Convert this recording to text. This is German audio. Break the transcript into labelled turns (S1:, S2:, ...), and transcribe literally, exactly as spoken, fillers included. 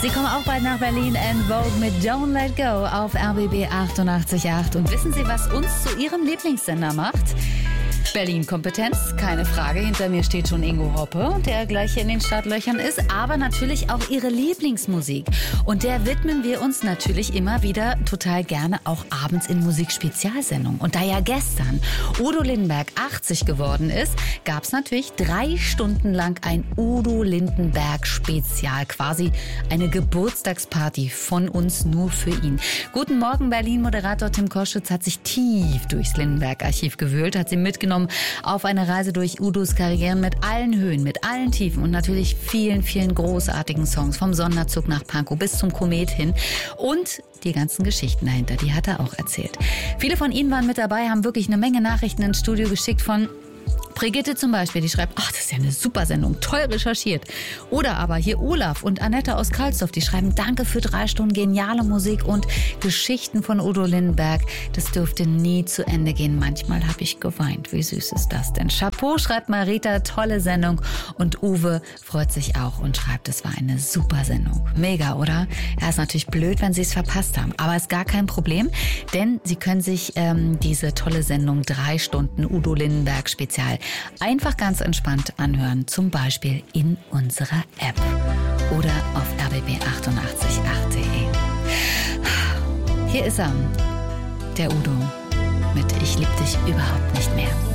S1: Sie kommen auch bald nach Berlin. En Vogue mit Don't Let Go auf R B B achtundachtzig Komma acht. Und wissen Sie, was uns zu Ihrem Lieblingssender macht? Berlin-Kompetenz, keine Frage. Hinter mir steht schon Ingo Hoppe, der gleich hier in den Startlöchern ist. Aber natürlich auch Ihre Lieblingsmusik. Und der widmen wir uns natürlich immer wieder total gerne, auch abends in Musikspezialsendungen. Und da ja gestern Udo Lindenberg achtzig geworden ist, gab es natürlich drei Stunden lang ein Udo Lindenberg-Spezial. Quasi eine Geburtstagsparty von uns nur für ihn. Guten Morgen, Berlin-Moderator Tim Koschwitz hat sich tief durchs Lindenberg-Archiv gewühlt, hat sie mitgenommen auf eine Reise durch Udos Karrieren mit allen Höhen, mit allen Tiefen und natürlich vielen, vielen großartigen Songs. Vom Sonderzug nach Pankow bis zum Komet hin. Und die ganzen Geschichten dahinter, die hat er auch erzählt. Viele von Ihnen waren mit dabei, haben wirklich eine Menge Nachrichten ins Studio geschickt von Brigitte zum Beispiel, die schreibt, ach, das ist ja eine super Sendung, toll recherchiert. Oder aber hier Olaf und Annette aus Karlsdorf, die schreiben, danke für drei Stunden geniale Musik und Geschichten von Udo Lindenberg. Das dürfte nie zu Ende gehen. Manchmal habe ich geweint. Wie süß ist das denn? Chapeau, schreibt Marita, tolle Sendung. Und Uwe freut sich auch und schreibt, es war eine super Sendung. Mega, oder? Ja, ist natürlich blöd, wenn Sie es verpasst haben. Aber ist gar kein Problem, denn Sie können sich ähm, diese tolle Sendung drei Stunden Udo Lindenberg Spezial einfach ganz entspannt anhören, zum Beispiel in unserer App oder auf R B B achtundachtzig Komma acht punkt de. Hier ist er, der Udo mit Ich lieb dich überhaupt nicht mehr.